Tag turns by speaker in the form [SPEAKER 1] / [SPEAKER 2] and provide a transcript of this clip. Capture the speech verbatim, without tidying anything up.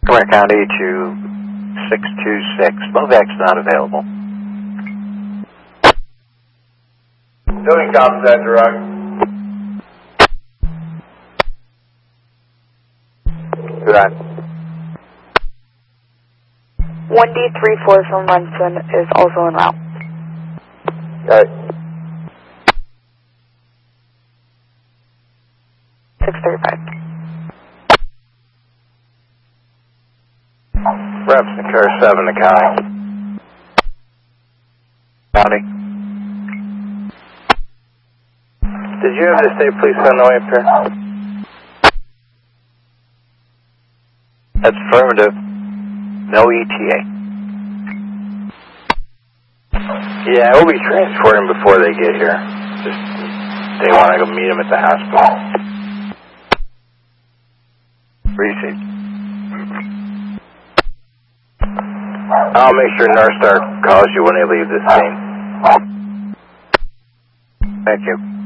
[SPEAKER 1] Montgomery County to six two six. Movac's not available.
[SPEAKER 2] Building copies that direct. Good night.
[SPEAKER 3] one D three four from Munson is also en route.
[SPEAKER 2] Right.
[SPEAKER 3] six thirty-five.
[SPEAKER 2] Reps in Car seven to County.
[SPEAKER 1] County.
[SPEAKER 2] Did you have the state police on the way up here?
[SPEAKER 1] That's affirmative. No E T A.
[SPEAKER 2] Yeah, we'll be transporting before they get here. Just, they want to go meet them at the hospital.
[SPEAKER 1] Received.
[SPEAKER 2] I'll make sure North Star calls you when they leave the scene.
[SPEAKER 1] Thank you.